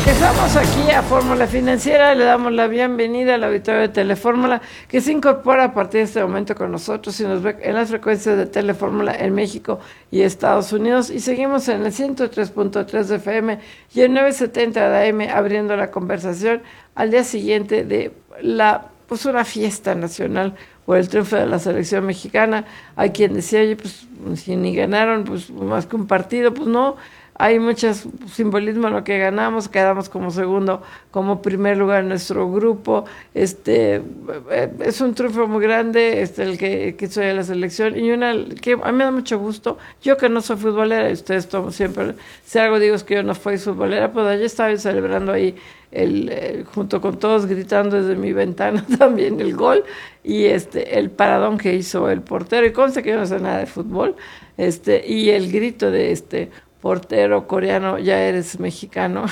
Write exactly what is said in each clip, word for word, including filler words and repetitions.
Estamos aquí a Fórmula Financiera, le damos la bienvenida al auditorio de Telefórmula, que se incorpora a partir de este momento con nosotros y nos ve en las frecuencias de Telefórmula en México y Estados Unidos, y seguimos en el ciento tres punto tres de F M y el novecientos setenta de A M, abriendo la conversación al día siguiente de la pues una fiesta nacional por el triunfo de la selección mexicana. Hay quien decía, oye, pues si ni ganaron, pues más que un partido, pues no. Hay mucho simbolismo en lo que ganamos, quedamos como segundo, como primer lugar en nuestro grupo. Este es un triunfo muy grande, este el que, que soy de la selección, y una que a mí me da mucho gusto. Yo que no soy futbolera, y ustedes tomo siempre, si algo digo es que yo no fui futbolera, pues ayer estaba celebrando ahí el, el junto con todos, gritando desde mi ventana también el gol y este el paradón que hizo el portero, y conste que yo no sé nada de fútbol, este y el grito de este portero coreano, ya eres mexicano.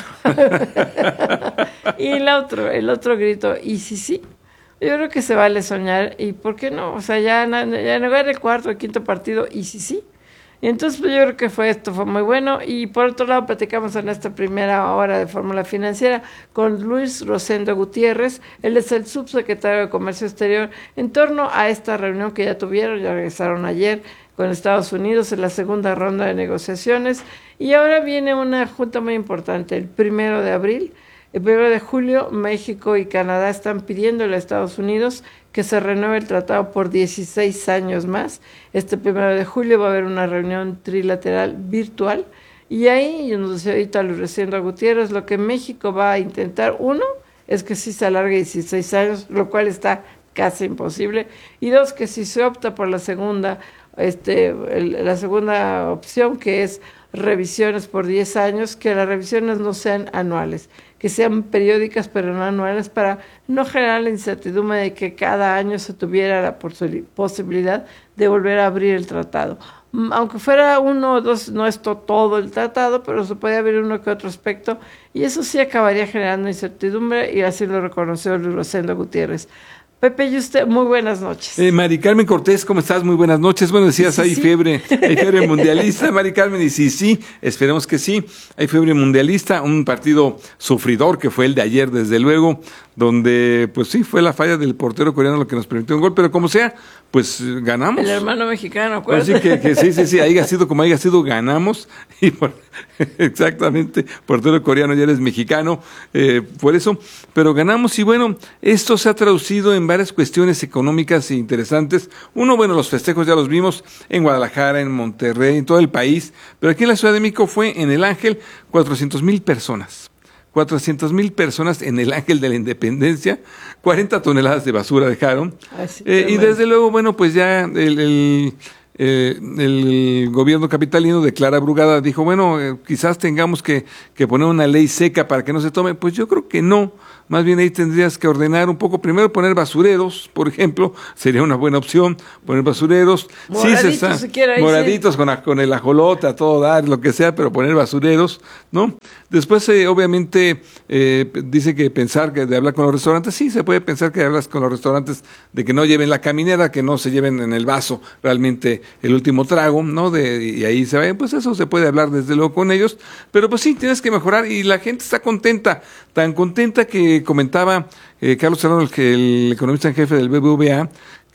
Y el otro, el otro grito, y sí, sí, yo creo que se vale soñar, y ¿por qué no? O sea, ya, ya en lugar del cuarto o quinto partido, y sí, sí. Y entonces pues, yo creo que fue esto, fue muy bueno. Y por otro lado, platicamos en esta primera hora de Fórmula Financiera con Luis Rosendo Gutiérrez. Él es el subsecretario de Comercio Exterior, en torno a esta reunión que ya tuvieron, ya regresaron ayer con Estados Unidos en la segunda ronda de negociaciones, y ahora viene una junta muy importante, el primero de abril. El primero de julio, México y Canadá están pidiéndole a Estados Unidos que se renueve el tratado por dieciséis años más. Este primero de julio va a haber una reunión trilateral virtual, y ahí, nos decía ahorita Luis Rosendo Gutiérrez, lo que México va a intentar, uno, es que sí se alargue dieciséis años, lo cual está casi imposible, y dos, que si se opta por la segunda Este, el, la segunda opción, que es revisiones por diez años, que las revisiones no sean anuales, que sean periódicas pero no anuales, para no generar la incertidumbre de que cada año se tuviera la posibilidad de volver a abrir el tratado. Aunque fuera uno o dos, no es todo el tratado, pero se puede abrir uno que otro aspecto, y eso sí acabaría generando incertidumbre, y así lo reconoció Luis Rosendo Gutiérrez. Pepe, y usted, muy buenas noches. Eh, Mari Carmen Cortés, ¿cómo estás? Muy buenas noches. Bueno, decías, sí, hay sí. fiebre, hay fiebre mundialista, Mari Carmen, y sí, sí, esperemos que sí, hay fiebre mundialista, un partido sufridor que fue el de ayer, desde luego, donde, pues sí, fue la falla del portero coreano lo que nos permitió un gol, pero como sea, pues ganamos. El hermano mexicano, acuérdate. Pues sí, que, que sí, sí, sí, haya sido como haya sido, ganamos, y por, exactamente, portero coreano ya eres mexicano, eh, por eso, pero ganamos, y bueno, esto se ha traducido en varias cuestiones económicas interesantes. Uno, bueno, los festejos ya los vimos en Guadalajara, en Monterrey, en todo el país, pero aquí en la Ciudad de México fue en el Ángel cuatrocientos mil personas. cuatrocientas mil personas en el Ángel de la Independencia, cuarenta toneladas de basura dejaron. Así, eh, y desde luego, bueno, pues ya el, el, eh, el gobierno capitalino de Clara Brugada dijo, bueno, eh, quizás tengamos que, que poner una ley seca para que no se tome. Pues yo creo que no. Más bien ahí tendrías que ordenar un poco, primero poner basureros, por ejemplo, sería una buena opción, poner basureros. Moraditos, sí, se está, si quiere, ahí moraditos sí. con, con el ajolote, a todo dar, lo que sea, pero poner basureros, ¿no? Después, eh, obviamente, eh, dice que pensar que de hablar con los restaurantes, sí, se puede pensar que hablas con los restaurantes de que no lleven la caminera, que no se lleven en el vaso realmente el último trago, ¿no? De, y ahí se vayan, pues eso se puede hablar desde luego con ellos, pero pues sí, tienes que mejorar, y la gente está contenta, tan contenta que comentaba eh, Carlos Serrano, el, el economista en jefe del B B V A,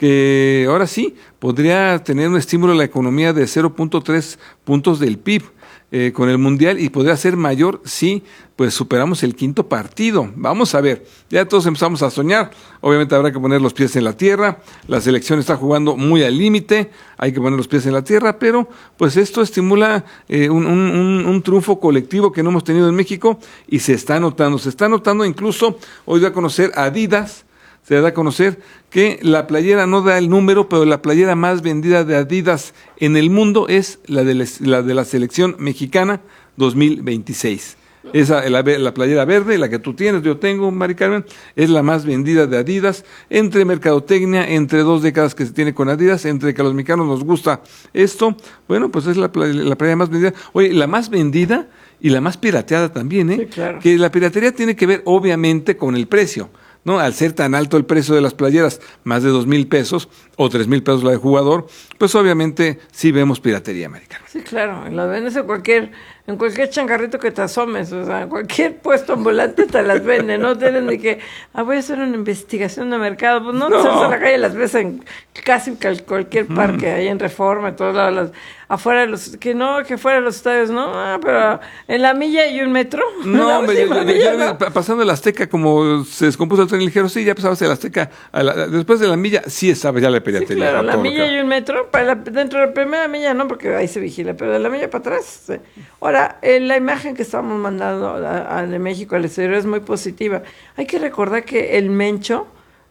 que ahora sí podría tener un estímulo a la economía de cero punto tres puntos del P I B eh, con el Mundial, y podría ser mayor si pues superamos el quinto partido. Vamos a ver, ya todos empezamos a soñar, obviamente habrá que poner los pies en la tierra, la selección está jugando muy al límite, hay que poner los pies en la tierra, pero pues esto estimula eh, un, un, un triunfo colectivo que no hemos tenido en México, y se está notando, se está notando incluso, hoy voy a conocer Adidas, se da a conocer que la playera, no da el número, pero la playera más vendida de Adidas en el mundo es la de la, la, de la selección mexicana dos mil veintiséis. Esa, la, la playera verde, la que tú tienes, yo tengo, Mari Carmen, es la más vendida de Adidas, entre mercadotecnia, entre dos décadas que se tiene con Adidas, entre que a los mexicanos nos gusta esto, bueno, pues es la, la playera más vendida. Oye, la más vendida y la más pirateada también, ¿eh? Sí, claro. Que la piratería tiene que ver, obviamente, con el precio, ¿no? Al ser tan alto el precio de las playeras, más de dos mil pesos o tres mil pesos la de jugador, pues obviamente sí vemos piratería, americana. Sí, claro, la vendes en cualquier en cualquier changarrito que te asomes, o sea, en cualquier puesto ambulante te las venden, no tienen ni que, ah, voy a hacer una investigación de mercado, pues no, no. Te sales a la calle, las ves en casi cualquier parque, mm. ahí en Reforma, en todos lados, las, afuera de los, que no, que fuera de los estadios, no, ah, pero en la milla y un metro. No, hombre, yo, yo, yo, yo, pasando el Azteca, como se descompuso el tren ligero, sí, ya pasabas el Azteca, a la, después de la milla, sí estaba ya la pediatría. Sí, claro, la milla y un metro, para la, dentro de la primera milla no, porque ahí se vigila, pero de la milla para atrás, sí. Ahora, eh, la imagen que estamos mandando a, a, de México al exterior es muy positiva. Hay que recordar que el Mencho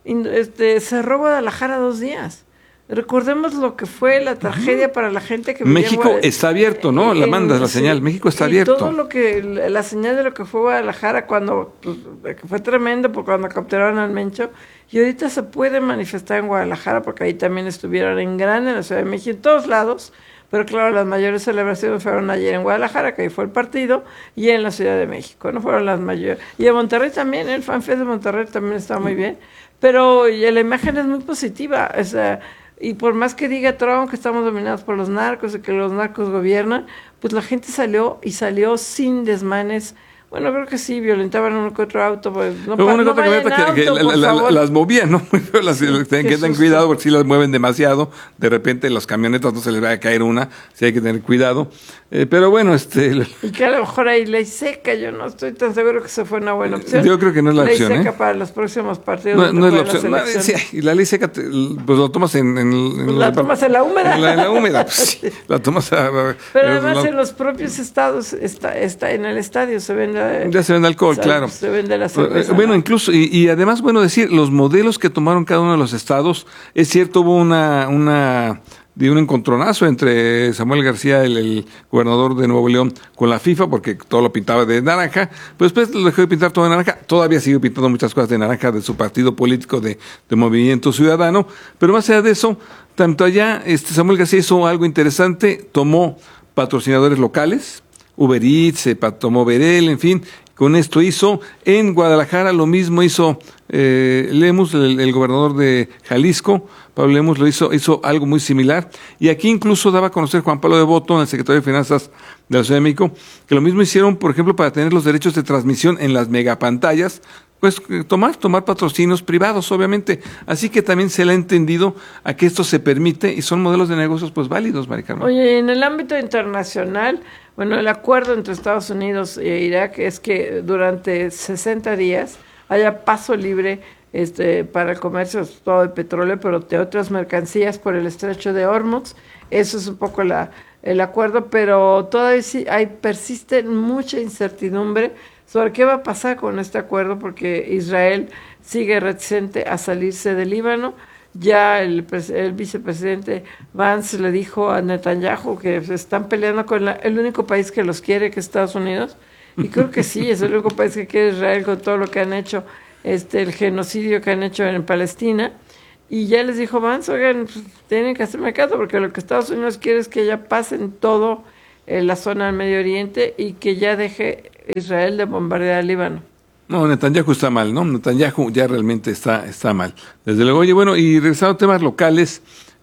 este, cerró Guadalajara dos días. Recordemos lo que fue la tragedia para la gente que México en está abierto, ¿no? La mandas la señal, sí, México está abierto. Todo lo que, la señal de lo que fue Guadalajara cuando, pues, que fue tremendo por cuando capturaron al Mencho, y ahorita se puede manifestar en Guadalajara porque ahí también estuvieron en grande, en la Ciudad de México, en todos lados, pero claro, las mayores celebraciones fueron ayer en Guadalajara, que ahí fue el partido, y en la Ciudad de México, no fueron las mayores. Y en Monterrey también, el FanFest de Monterrey también está muy bien, pero y la imagen es muy positiva, o sea, y por más que diga Trump que estamos dominados por los narcos y que los narcos gobiernan, pues la gente salió y salió sin desmanes. Bueno, creo que sí, violentaban uno que otro auto. Pues, no Pero una no camioneta que, auto, que la, la, la, las movían, ¿no? las, sí, tienen que tener cuidado porque si las mueven demasiado, de repente las camionetas no se les va a caer una, sí hay que tener cuidado. Eh, pero bueno, este... Y que a lo mejor hay ley seca, yo no estoy tan seguro que eso fue una buena opción. Yo creo que no es la ley opción, Ley seca ¿eh? para los próximos partidos. No, no es la opción. No, sí, y la ley seca, te, pues lo tomas en... en, en pues la, la tomas en la húmeda. En la, en la húmeda, pues, sí, la tomas a... Pero además la, en los propios estados, está, está en el estadio se vende... Ya se vende alcohol, claro. Se vende la cerveza. Bueno, incluso, y, y además, bueno, decir, los modelos que tomaron cada uno de los estados, es cierto, hubo una... una de un encontronazo entre Samuel García, el, el gobernador de Nuevo León, con la FIFA, porque todo lo pintaba de naranja, pero después lo dejó de pintar todo de naranja, todavía sigue pintando muchas cosas de naranja de su partido político de, de Movimiento Ciudadano, pero más allá de eso, tanto allá, este Samuel García hizo algo interesante, tomó patrocinadores locales, Uber Eats, eh, tomó Verel, en fin, con esto hizo, en Guadalajara lo mismo hizo eh, Lemus, el, el gobernador de Jalisco, Pablo Lemus lo hizo, hizo algo muy similar, y aquí incluso daba a conocer Juan Pablo de Botton, el secretario de Finanzas de la Ciudad de México, que lo mismo hicieron, por ejemplo, para tener los derechos de transmisión en las megapantallas, pues tomar, tomar patrocinios privados, obviamente, así que también se le ha entendido a que esto se permite, y son modelos de negocios pues válidos, Mari Carmen. Oye, en el ámbito internacional, bueno, el acuerdo entre Estados Unidos e Irak es que durante sesenta días haya paso libre este, para el comercio todo de petróleo, pero de otras mercancías por el estrecho de Hormuz. Eso es un poco la, el acuerdo, pero todavía sí hay, persiste mucha incertidumbre sobre qué va a pasar con este acuerdo, porque Israel sigue reticente a salirse del Líbano. Ya el, el vicepresidente Vance le dijo a Netanyahu que se están peleando con la, el único país que los quiere, que es Estados Unidos, y creo que sí, es el único país que quiere Israel con todo lo que han hecho, este el genocidio que han hecho en Palestina, y ya les dijo Vance, oigan, pues, tienen que hacerme caso, porque lo que Estados Unidos quiere es que ya pasen todo en la zona del Medio Oriente y que ya deje Israel de bombardear el Líbano. No, Netanyahu está mal, ¿no? Netanyahu ya realmente está, está mal. Desde luego, oye, bueno, y regresando a temas locales,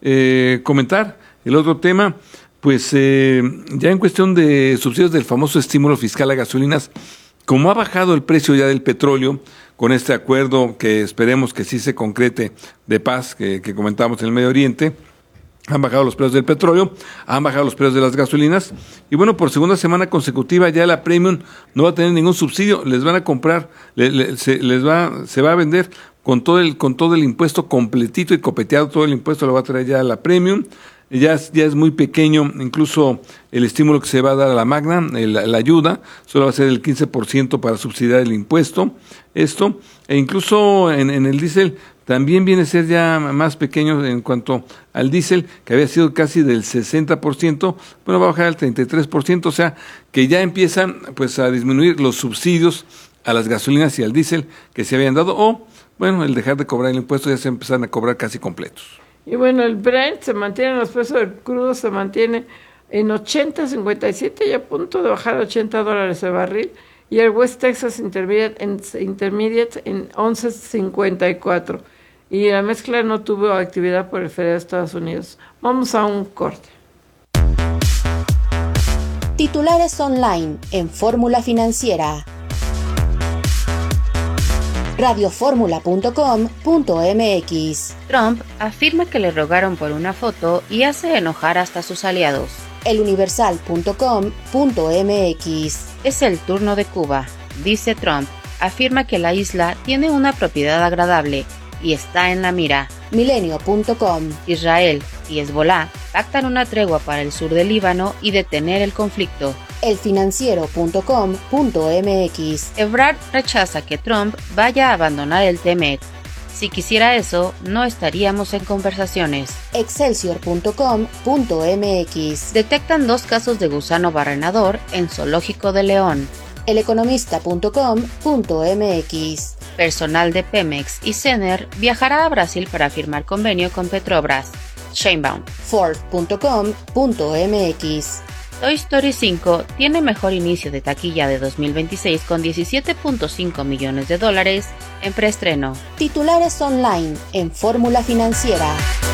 eh, comentar el otro tema, pues eh, ya en cuestión de subsidios del famoso estímulo fiscal a gasolinas, como ha bajado el precio ya del petróleo, con este acuerdo que esperemos que sí se concrete de paz, que, que comentamos en el Medio Oriente, han bajado los precios del petróleo, han bajado los precios de las gasolinas, y bueno, por segunda semana consecutiva ya la Premium no va a tener ningún subsidio, les van a comprar, le, le, se, les va, se va a vender con todo el, con todo el impuesto completito y copeteado, todo el impuesto lo va a traer ya la Premium. Ya es, ya es muy pequeño, incluso el estímulo que se va a dar a la Magna, el, la ayuda, solo va a ser el quince por ciento para subsidiar el impuesto, esto, e incluso en, en el diésel también viene a ser ya más pequeño en cuanto al diésel, que había sido casi del sesenta por ciento, bueno, va a bajar al treinta y tres por ciento, o sea, que ya empiezan pues a disminuir los subsidios a las gasolinas y al diésel que se habían dado, o, bueno, el dejar de cobrar el impuesto ya se empiezan a cobrar casi completos. Y bueno, el Brent se mantiene, los precios del crudo se mantiene en ochenta cincuenta y siete y a punto de bajar a ochenta dólares el barril. Y el West Texas Intermediate en, Intermediate en once cincuenta y cuatro. Y la mezcla no tuvo actividad por el feriado de Estados Unidos. Vamos a un corte. Titulares online en Fórmula Financiera. radio fórmula punto com punto m x. Trump afirma que le rogaron por una foto y hace enojar hasta sus aliados. el universal punto com punto m x. Es el turno de Cuba, dice Trump. Afirma que la isla tiene una propiedad agradable y está en la mira. milenio punto com. Israel y Hezbolá pactan una tregua para el sur del Líbano y detener el conflicto. el financiero punto com punto m x. Ebrard rechaza que Trump vaya a abandonar el T M E C. Si quisiera eso, no estaríamos en conversaciones. excelsior punto com punto m x. Detectan dos casos de gusano barrenador en Zoológico de León. el economista punto com punto m x. Personal de Pemex y Sener viajará a Brasil para firmar convenio con Petrobras. Sheinbaum. Ford punto com punto m x. Toy Story cinco tiene mejor inicio de taquilla de dos mil veintiséis con diecisiete punto cinco millones de dólares en preestreno. Titulares online en Fórmula Financiera.